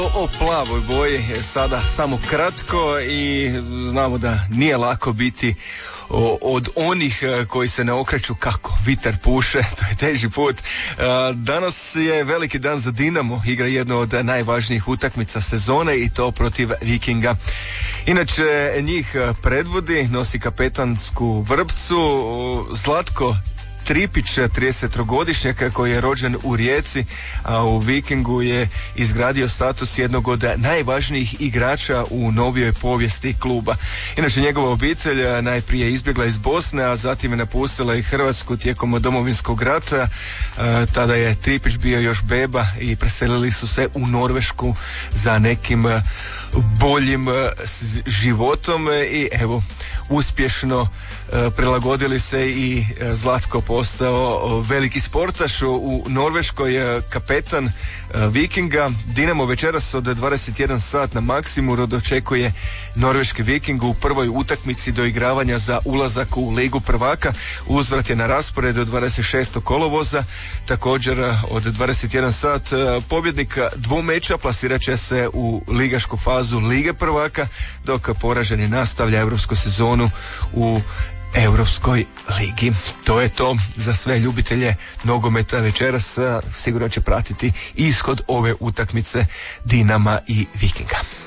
O plavoj boji sada samo kratko i znamo da nije lako biti od onih koji se ne okreću kako vitar puše, to je teži put. Danas je veliki dan za Dinamo, igra jednu od najvažnijih utakmica sezone i to protiv Vikinga. Inače, njih predvodi, nosi kapetansku vrpcu Zlatko Tripić, 33-godišnjak koji je rođen u Rijeci, a u Vikingu je izgradio status jednog od najvažnijih igrača u novijoj povijesti kluba. Inače, njegova obitelj najprije izbjegla iz Bosne, a zatim je napustila i Hrvatsku tijekom Domovinskog rata. Tada je Tripić bio još beba i preselili su se u Norvešku za nekim boljim životom i evo, uspješno prilagodili se i Zlatko postao veliki sportaš u Norveškoj, kapetan Vikinga. Dinamo večeras od 21 sat na Maksimu dočekuje norveški Viking u prvoj utakmici do igravanja za ulazak u Ligu prvaka. Uzvrat je na rasporedu od 26. kolovoza. Također od 21 sat pobjednik dvomeča plasirat će se u ligašku fazu Lige prvaka, dok poraženi nastavlja europsku sezonu u Europskoj ligi. To je to za sve ljubitelje nogometa večeras. Sigurno će pratiti ishod ove utakmice Dinama i Vikinga.